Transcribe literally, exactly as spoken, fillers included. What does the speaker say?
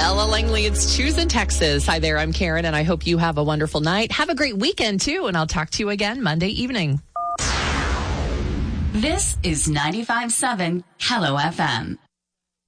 Ella Langley, it's Tuesday in Texas. Hi there, I'm Karen, and I hope you have a wonderful night. Have a great weekend, too, and I'll talk to you again Monday evening. This is ninety-five point seven Hello F M.